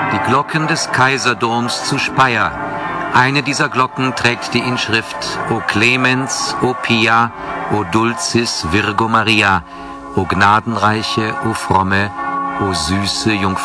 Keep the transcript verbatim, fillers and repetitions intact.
Die Glocken des Kaiserdoms zu Speyer. Eine dieser Glocken trägt die Inschrift O Clemens, O Pia, O Dulcis Virgo Maria, O Gnadenreiche, O Fromme, O süße Jungfrau